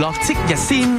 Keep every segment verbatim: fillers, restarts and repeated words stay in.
樂即日先。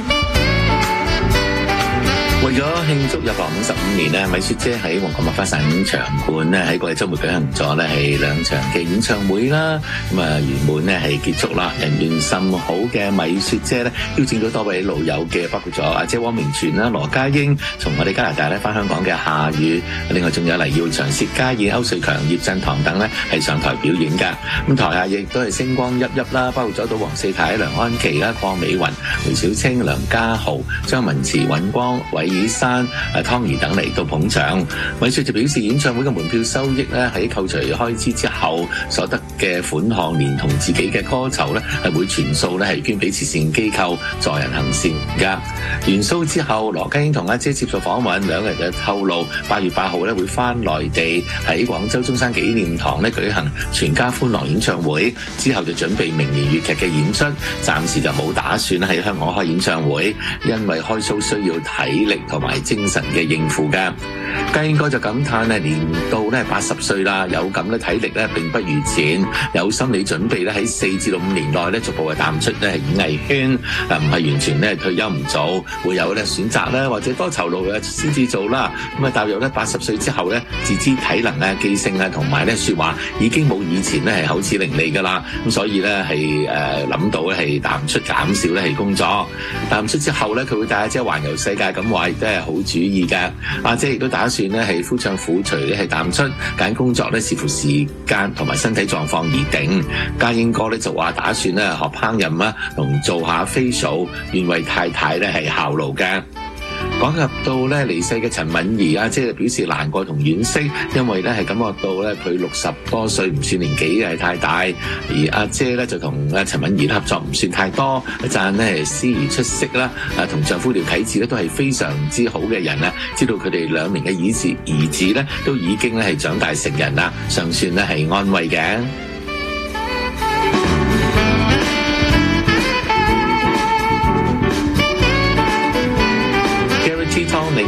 為咗慶祝入行五十五年咧，米雪姐喺旺角麥花臣場館咧喺過去週末舉行咗咧係兩場嘅演唱會啦，咁啊圓滿咧係結束啦。人緣甚好嘅米雪姐咧邀請咗多位老友嘅，包括咗阿姐汪明荃啦、羅家英，從我哋加拿大咧翻香港嘅夏雨，另外仲有黎耀祥、薛家燕、歐瑞強、葉振棠等咧係上台表演㗎。咁台下亦都係星光熠熠啦，包括咗到黃四太、梁安琪啦、鄺美雲、梅小青、梁家豪、張文慈、尹光、韋以山、誒湯兒等嚟到捧場。米雪就表示，演唱會嘅門票收益咧喺扣除開支之後所得嘅款項，連同自己嘅歌酬咧係會全數咧係捐俾慈善機構助人行善㗎。完 show 之後，羅家英同阿姐接受訪問，兩人就透露八月八號咧會翻內地喺廣州中山紀念堂咧舉行全家歡樂演唱會，之後就準備明年粵劇嘅演出，暫時就冇打算喺香港開演唱會，因為開 show 需要體力同埋精神嘅應付㗎。家英哥就感嘆咧，年到咧八十歲啦，有咁咧體力咧並不如前，有心理準備咧喺四至到五年內咧逐步係淡出咧係演藝圈，啊唔係完全咧退休唔做，會有咧選擇咧或者多酬勞嘅先至做啦。咁啊踏入咧八十歲之後咧，自知體能啊、記性啊同埋咧説話已經冇以前咧係口齒伶俐㗎啦。咁所以咧係誒諗到咧係淡出減少咧係工作，淡出之後咧佢會帶阿姐環遊世界，咁話亦都係好主意㗎。阿姐亦都打算咧係夫唱婦隨咧係淡出，揀工作咧視乎時間同埋身體狀況而定。家英哥咧就話打算咧學烹飪啦，同做下 facial，願為太太咧係效勞嘅。講及到咧離世嘅陳敏兒，阿姐就表示難過同惋惜，因為咧係感覺到咧佢六十多歲唔算年紀係太大，而阿姐咧就同阿陳敏兒合作唔算太多，一讚咧係司儀出色啦，啊同丈夫廖啟智咧都係非常之好嘅人啊，知道佢哋兩名嘅兒子兒子咧都已經咧係長大成人啦，尚算咧係安慰嘅。